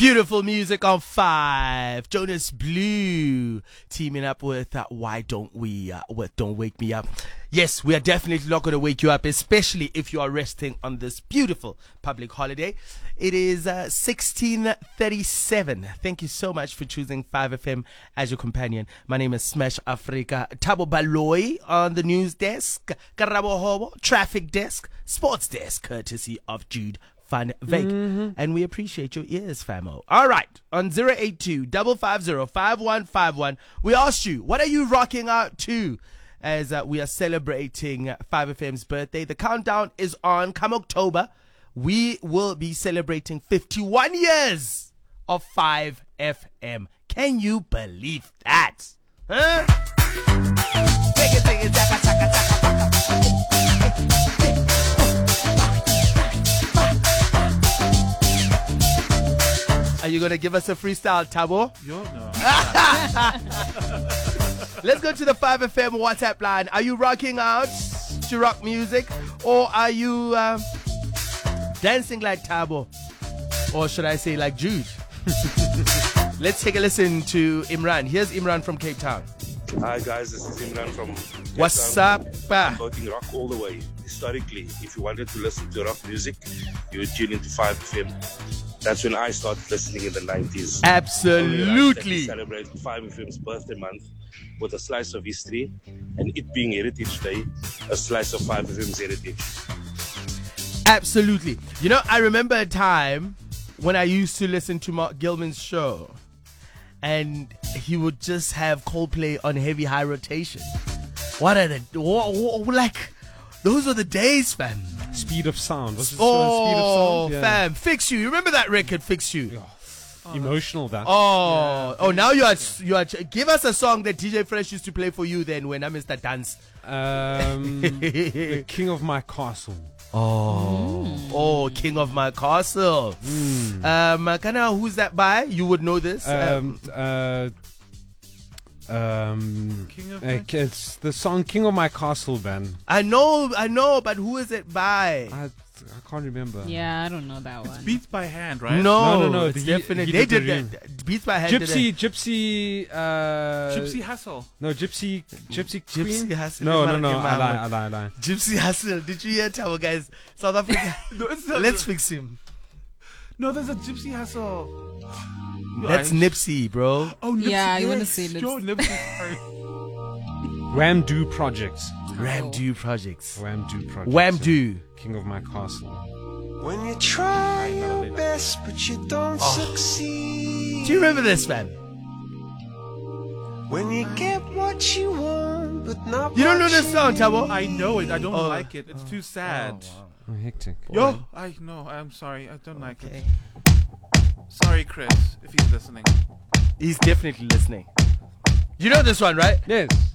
Beautiful music on 5. Jonas Blue teaming up with Why Don't We with Don't Wake Me Up. Yes, we are definitely not going to wake you up, especially if you are resting on this beautiful public holiday. It is 16:37. Thank you so much for choosing 5FM as your companion. My name is Smash Africa. Thabo Baloyi on the news desk, Karabo Hobo, traffic desk, sports desk, courtesy of Jude Van Veek. And we appreciate your ears, famo. All right, on 082-550-5151, we asked you, what are you rocking out to as we are celebrating 5FM's birthday? The countdown is on. Come October, we will be celebrating 51 years of 5FM. Can you believe that? Huh? Take it, taka, taka, taka, taka. Are you going to give us a freestyle, Thabo? No. Let's go to the 5FM WhatsApp line. Are you rocking out to rock music? Or are you dancing like Thabo? Or should I say like Jude? Let's take a listen to Imran. Here's Imran from Cape Town. Hi guys, this is Imran from Cape What's Town. up? I'm voting rock all the way. Historically, if you wanted to listen to rock music, you would tune into 5FM. That's when I started listening in the 90s. Absolutely. Celebrating 5FM's birthday month with a slice of history, and it being Heritage Day, a slice of 5FM's heritage. Absolutely. You know, I remember a time when I used to listen to Mark Gilman's show, and he would just have Coldplay on heavy high rotation. What are the like? Those were the days, fam. Speed of Sound. What's Oh, Speed of Sound? Yeah. fam, Fix You. You remember that record, Fix You? Oh, emotional that. Now you are. Give us a song that DJ Fresh used to play for you then when I Mr. Dance. The King of My Castle. King of My Castle. Kana, who's that by? You would know this. It's the song King of My Castle, man. I know, but who is it by? I can't remember. Yeah, I don't know that one. Beats by Hand, right? No. It's It's definitely he they did did the that. Beats by Hand. Gypsy. Gypsy Hustle. No, Gypsy Gypsy Queen. Hustle. No. I lie. Gypsy Hustle. Did you hear Tower, guys? South Africa. Let's fix him. No, there's a Gypsy Hustle. That's Nipsey, bro. Oh, Nipsey. Yeah, you wanna say Joe Nipsey. Sorry. Wham-Do Projects. Ramdo Projects. Wham-Do Projects. Wham-Do. King of My Castle. When you try your best but you don't succeed. Do you remember this, man? When you get what you want but not You don't know what this you song, need. Tabo? I know it. I don't like it. It's too sad. Oh, hectic. Yo, I know. I'm sorry. I don't like it. Sorry, Chris, if he's listening. He's definitely listening. You know this one, right? Yes.